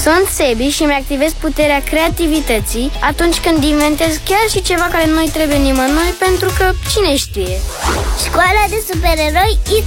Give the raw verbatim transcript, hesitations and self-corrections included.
Sunt Sebi și îmi activez puterea creativității atunci când inventez chiar și ceva care nu-i trebuie nimănui, pentru că cine știe. Școala de supereroi It's